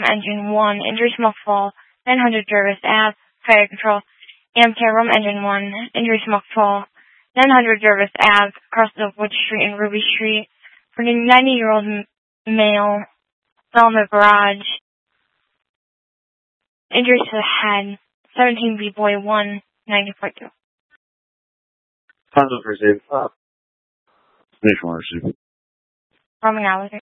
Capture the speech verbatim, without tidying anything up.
Engine one, injuries multiple, nine hundred Jervis Ave, Fire Control, Amcare Room Engine one, injuries multiple, nine hundred Jervis Ave, across the Wood Street and Ruby Street, for the ninety-year-old male, fell in the garage, injuries to the head, seventeen B Boy one, ninety point two. Tons of receive. Uh, Nation receive. Roman Alley.